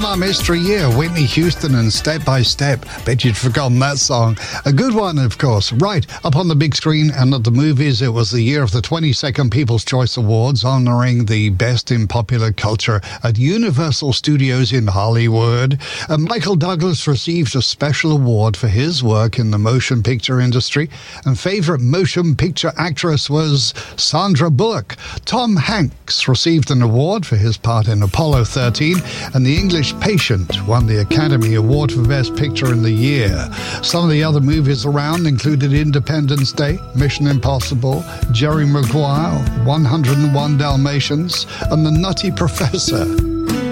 Our Mystery Year, Whitney Houston and Step by Step. Bet you'd forgotten that song. A good one, of course. Right, up on the big screen and at the movies, it was the year of the 22nd People's Choice Awards, honouring the best in popular culture at Universal Studios in Hollywood. Michael Douglas received a special award for his work in the motion picture industry, and favourite motion picture actress was Sandra Bullock. Tom Hanks received an award for his part in Apollo 13, and The English Patient won the Academy Award for Best Picture in the year. Some of the other movies around included Independence Day, Mission Impossible, Jerry Maguire, 101 Dalmatians, and The Nutty Professor.